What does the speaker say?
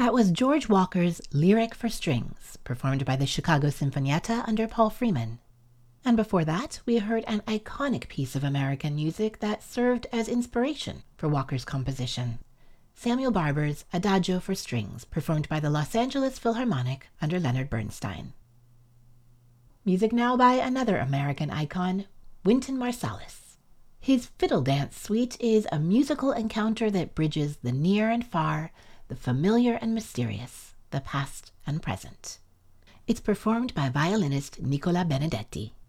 That was George Walker's Lyric for Strings, performed by the Chicago Sinfonietta under Paul Freeman. And before that, we heard an iconic piece of American music that served as inspiration for Walker's composition. Samuel Barber's Adagio for Strings, performed by the Los Angeles Philharmonic under Leonard Bernstein. Music now by another American icon, Wynton Marsalis. His Fiddle Dance Suite is a musical encounter that bridges the near and far, the familiar and mysterious, the past and present. It's performed by violinist Nicola Benedetti.